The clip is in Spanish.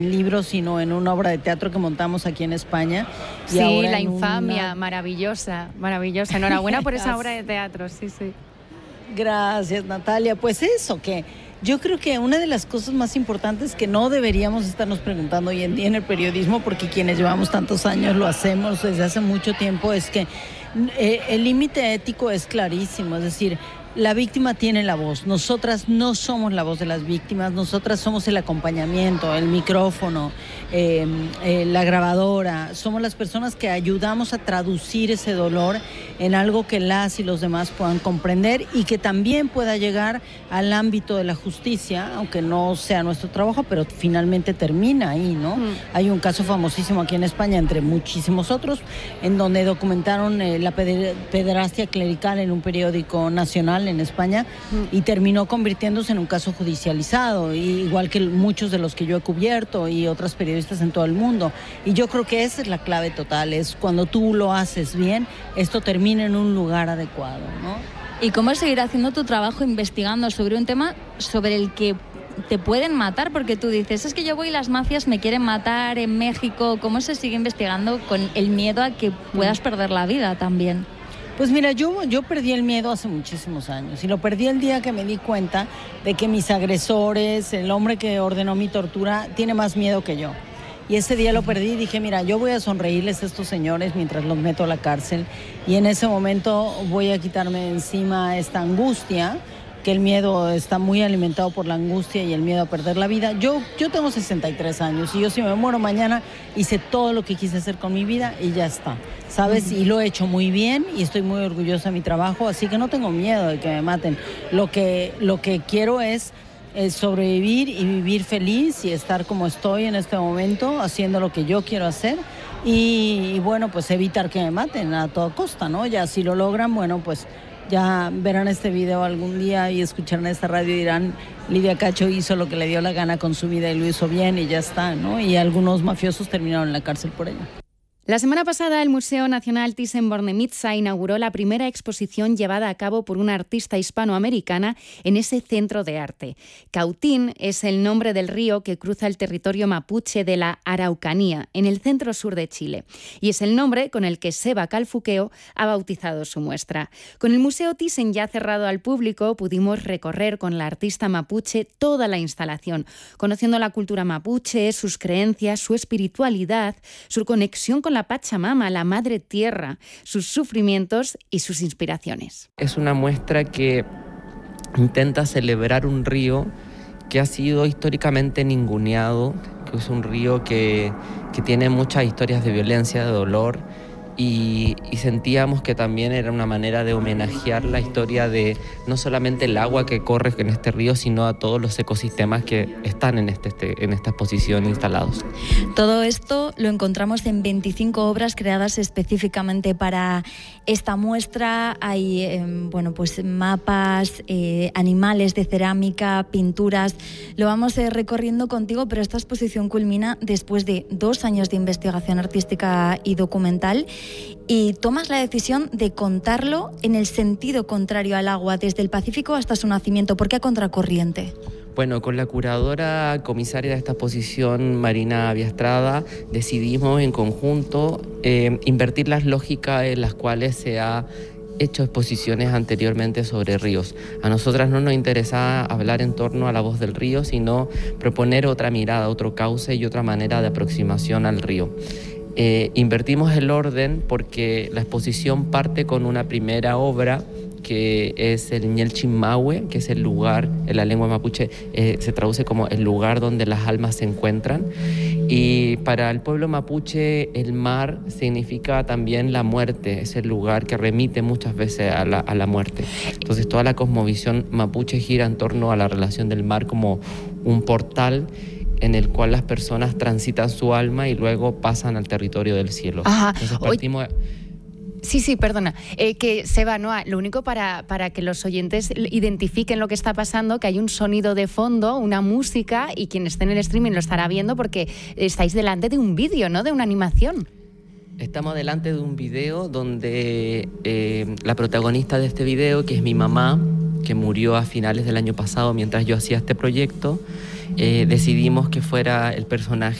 libro, sino en una obra de teatro que montamos aquí en España. Y sí, La Infamia, maravillosa. Enhorabuena por esa obra de teatro, sí. Gracias, Natalia. Pues eso, que yo creo que una de las cosas más importantes que no deberíamos estarnos preguntando hoy en día en el periodismo, porque quienes llevamos tantos años lo hacemos desde hace mucho tiempo, es que el límite ético es clarísimo, es decir, la víctima tiene la voz, nosotras no somos la voz de las víctimas, nosotras somos el acompañamiento, el micrófono, la grabadora, somos las personas que ayudamos a traducir ese dolor en algo que las y los demás puedan comprender y que también pueda llegar al ámbito de la justicia, aunque no sea nuestro trabajo, pero finalmente termina ahí, ¿no? Hay un caso famosísimo aquí en España, entre muchísimos otros, en donde documentaron la pederastia clerical en un periódico nacional en España y terminó convirtiéndose en un caso judicializado, igual que muchos de los que yo he cubierto y otras periodistas en todo el mundo. Y yo creo que esa es la clave total, es cuando tú lo haces bien, esto termina en un lugar adecuado, ¿no? ¿Y cómo seguir haciendo tu trabajo investigando sobre un tema sobre el que te pueden matar? Porque tú dices, es que yo voy y las mafias me quieren matar en México. ¿Cómo se sigue investigando con el miedo a que puedas perder la vida también? Pues mira, yo perdí el miedo hace muchísimos años y lo perdí el día que me di cuenta de que mis agresores, el hombre que ordenó mi tortura, tiene más miedo que yo. Y ese día lo perdí y dije, mira, yo voy a sonreírles a estos señores mientras los meto a la cárcel y en ese momento voy a quitarme de encima esta angustia, que el miedo está muy alimentado por la angustia y el miedo a perder la vida. Yo tengo 63 años y yo si me muero mañana hice todo lo que quise hacer con mi vida y ya está, ¿sabes? Y lo he hecho muy bien y estoy muy orgullosa de mi trabajo, así que no tengo miedo de que me maten. Lo que quiero es sobrevivir y vivir feliz y estar como estoy en este momento, haciendo lo que yo quiero hacer y bueno, pues evitar que me maten a toda costa, ¿no? Ya si lo logran, bueno, pues ya verán este video algún día y escucharán esta radio y dirán, Lidia Cacho hizo lo que le dio la gana con su vida y lo hizo bien y ya está, ¿no? Y algunos mafiosos terminaron en la cárcel por ello. La semana pasada el Museo Nacional Thyssen-Bornemisza inauguró la primera exposición llevada a cabo por una artista hispanoamericana en ese centro de arte. Cautín es el nombre del río que cruza el territorio mapuche de la Araucanía, en el centro-sur de Chile, y es el nombre con el que Seba Calfuqueo ha bautizado su muestra. Con el Museo Thyssen ya cerrado al público, pudimos recorrer con la artista mapuche toda la instalación, conociendo la cultura mapuche, sus creencias, su espiritualidad, su conexión con la Pachamama, la Madre Tierra, sus sufrimientos y sus inspiraciones. Es una muestra que intenta celebrar un río que ha sido históricamente ninguneado, que es un río que tiene muchas historias de violencia, de dolor, y sentíamos que también era una manera de homenajear la historia de no solamente el agua que corre en este río, sino a todos los ecosistemas que están en esta exposición instalados. Todo esto lo encontramos en 25 obras creadas específicamente para esta muestra. Hay pues mapas, animales de cerámica, pinturas. Lo vamos recorriendo contigo, pero esta exposición culmina después de 2 años de investigación artística y documental. Y tomas la decisión de contarlo en el sentido contrario al agua, desde el Pacífico hasta su nacimiento. ¿Por qué a contracorriente? Bueno, con la curadora comisaria de esta exposición, Marina Biastrada, decidimos en conjunto invertir las lógicas en las cuales se ha hecho exposiciones anteriormente sobre ríos. A nosotras no nos interesa hablar en torno a la voz del río, sino proponer otra mirada, otro cauce y otra manera de aproximación al río. Invertimos el orden porque la exposición parte con una primera obra que es el Ñelchimahue, que es el lugar, en la lengua mapuche se traduce como el lugar donde las almas se encuentran. Y para el pueblo mapuche el mar significa también la muerte, es el lugar que remite muchas veces a la muerte. Entonces toda la cosmovisión mapuche gira en torno a la relación del mar como un portal en el cual las personas transitan su alma y luego pasan al territorio del cielo. Ajá. Entonces partimos... Sí, perdona. Que Seba, no, lo único para que los oyentes identifiquen lo que está pasando, que hay un sonido de fondo, una música, y quien esté en el streaming lo estará viendo porque estáis delante de un vídeo, ¿no? De una animación. Estamos delante de un video donde la protagonista de este video, que es mi mamá, que murió a finales del año pasado mientras yo hacía este proyecto, decidimos que fuera el personaje